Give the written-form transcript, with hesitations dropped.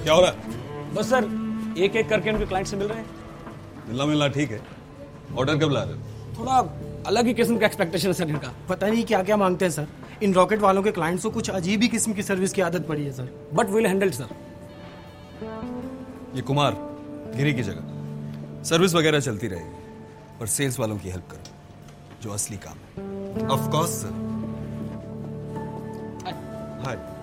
क्या हो रहा है? बस सर एक एक करके उनके क्लाइंट से मिल रहे हैं। मिलना ठीक है, ऑर्डर कब ला रहे हो? थोड़ा अलग ही किस्म का एक्सपेक्टेशन है सर इनका। पता नहीं क्या क्या मांगते हैं सर। इन रॉकेट वालों के क्लाइंट्स को कुछ अजीब ही किस्म की सर्विस की आदत पड़ी है sir. But will handle sir. ये कुमार गिरी की जगह सर्विस वगैरह चलती रहेगी, पर सेल्स वालों की हेल्प करो, जो असली काम है। Of course sir. हाय।